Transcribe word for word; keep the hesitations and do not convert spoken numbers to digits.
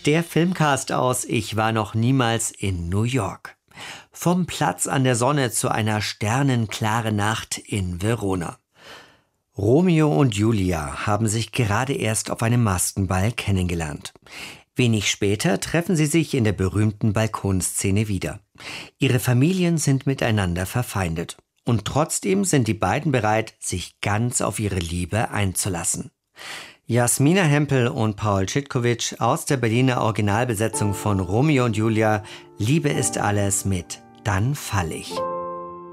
Der Filmcast aus Ich war noch niemals in New York. Vom Platz an der Sonne zu einer sternenklaren Nacht in Verona. Romeo und Julia haben sich gerade erst auf einem Maskenball kennengelernt. Wenig später treffen sie sich in der berühmten Balkonszene wieder. Ihre Familien sind miteinander verfeindet. Und trotzdem sind die beiden bereit, sich ganz auf ihre Liebe einzulassen. Jasmina Hempel und Paul Tschittkowitsch aus der Berliner Originalbesetzung von Romeo und Julia, Liebe ist alles mit Dann fall ich.